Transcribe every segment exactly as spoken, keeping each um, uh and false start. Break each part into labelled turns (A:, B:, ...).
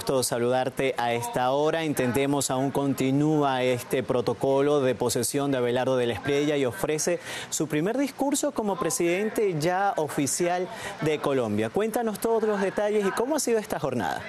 A: gusto saludarte a esta hora. Intentemos, aún continúa este protocolo de posesión de Abelardo de la Espriella y ofrece su primer discurso como presidente ya oficial de Colombia. Cuéntanos todos los detalles y cómo ha sido esta jornada.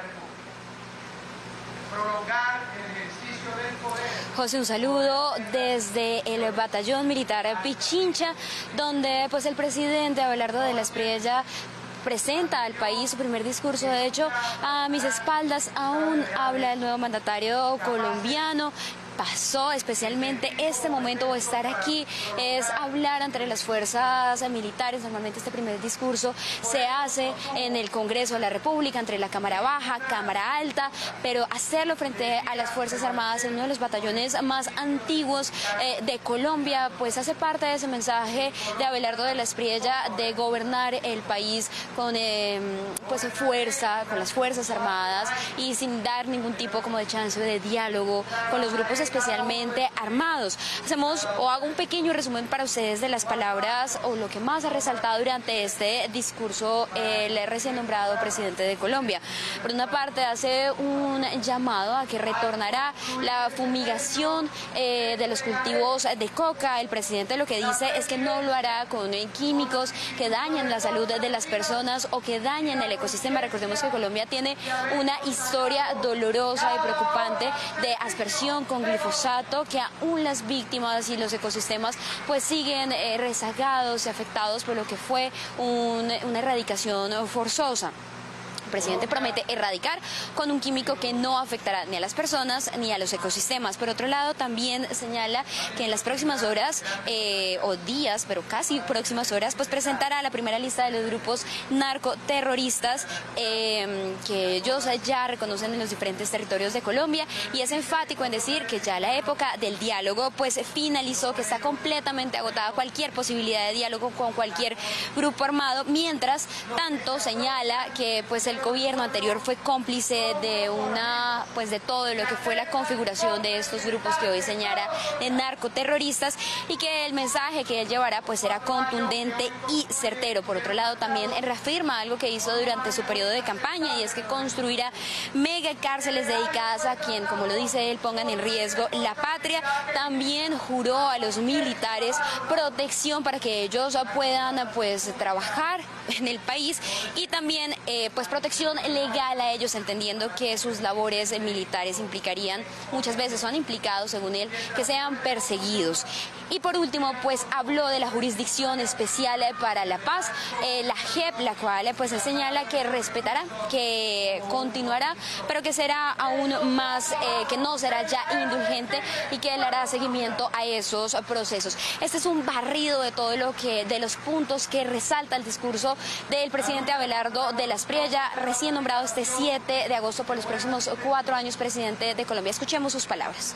B: José, un saludo desde el batallón militar Pichincha, donde pues el presidente Abelardo de la Espriella presenta al país su primer discurso. De hecho, a mis espaldas aún habla el nuevo mandatario colombiano. Pasó especialmente este momento o estar aquí es hablar entre las fuerzas militares. Normalmente este primer discurso se hace en el Congreso de la República, entre la Cámara Baja, Cámara Alta, pero hacerlo frente a las Fuerzas Armadas en uno de los batallones más antiguos eh, de Colombia, pues hace parte de ese mensaje de Abelardo de la Espriella de gobernar el país con eh, pues fuerza, con las Fuerzas Armadas y sin dar ningún tipo como de chance de diálogo con los grupos especialmente armados. Hacemos o hago un pequeño resumen para ustedes de las palabras o lo que más ha resaltado durante este discurso el recién nombrado presidente de Colombia. Por una parte, hace un llamado a que retornará la fumigación eh, de los cultivos de coca. El presidente lo que dice es que no lo hará con eh, químicos que dañen la salud de las personas o que dañen el ecosistema. Recordemos que Colombia tiene una historia dolorosa y preocupante de aspersión con glifosato, que aún las víctimas y los ecosistemas pues siguen eh, rezagados y afectados por lo que fue un, una erradicación forzosa. El presidente promete erradicar con un químico que no afectará ni a las personas ni a los ecosistemas. Por otro lado, también señala que en las próximas horas eh, o días, pero casi próximas horas, pues presentará la primera lista de los grupos narcoterroristas eh, que ellos ya reconocen en los diferentes territorios de Colombia, y es enfático en decir que ya la época del diálogo pues finalizó, que está completamente agotada cualquier posibilidad de diálogo con cualquier grupo armado, mientras tanto señala que pues el El gobierno anterior fue cómplice de una, pues de todo lo que fue la configuración de estos grupos que hoy señala de narcoterroristas, y que el mensaje que él llevará pues será contundente y certero. Por otro lado, también él reafirma algo que hizo durante su periodo de campaña, y es que construirá mega cárceles dedicadas a quien, como lo dice él, pongan en riesgo la patria. También juró a los militares protección para que ellos puedan pues trabajar en el país, y también eh, pues protección legal a ellos, entendiendo que sus labores militares implicarían, muchas veces son implicados, según él, que sean perseguidos. Y por último, pues habló de la Jurisdicción Especial para la Paz, eh, la J E P, la cual pues señala que respetará, que continuará, pero que será aún más, eh, que no será ya indulgente, y que él hará seguimiento a esos procesos. Este es un barrido de todo lo que, de los puntos que resalta el discurso del presidente Abelardo de la Espriella, recién nombrado este siete de agosto por los próximos cuatro años presidente de Colombia. Escuchemos sus palabras.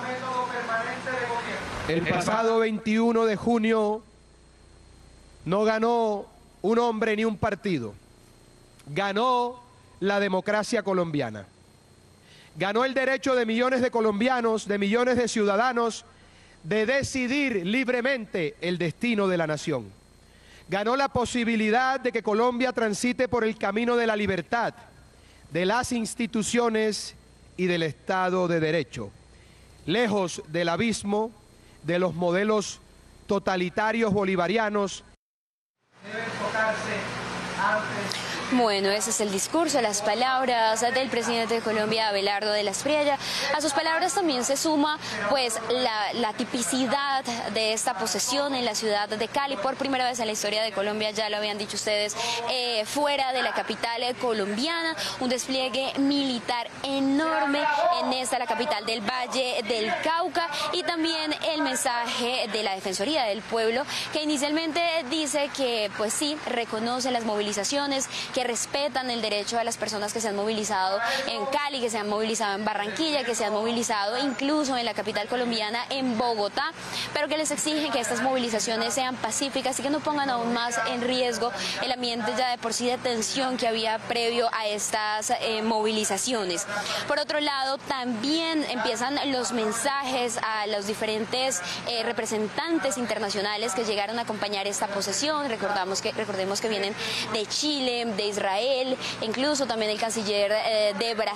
C: El pasado veintiuno de junio no ganó un hombre ni un partido, ganó la democracia colombiana. Ganó el derecho de millones de colombianos, de millones de ciudadanos, de decidir libremente el destino de la nación. Ganó la posibilidad de que Colombia transite por el camino de la libertad, de las instituciones y del Estado de Derecho, lejos del abismo de los modelos totalitarios bolivarianos. Deben tocarse antes.
B: Bueno, ese es el discurso, las palabras del presidente de Colombia, Abelardo de la Espriella. A sus palabras también se suma pues la, la tipicidad de esta posesión en la ciudad de Cali. Por primera vez en la historia de Colombia, ya lo habían dicho ustedes, eh, fuera de la capital colombiana, un despliegue militar enorme en esta, la capital del Valle del Cauca, y también el mensaje de la Defensoría del Pueblo, que inicialmente dice que pues sí, reconoce las movilizaciones, que respetan el derecho de las personas que se han movilizado en Cali, que se han movilizado en Barranquilla, que se han movilizado incluso en la capital colombiana, en Bogotá, pero que les exigen que estas movilizaciones sean pacíficas y que no pongan aún más en riesgo el ambiente ya de por sí de tensión que había previo a estas eh, movilizaciones. Por otro lado, también empiezan los mensajes a los diferentes eh, representantes internacionales que llegaron a acompañar esta posesión. Recordamos que, recordemos que vienen de Chile, de Israel, incluso también el canciller eh, de Brasil.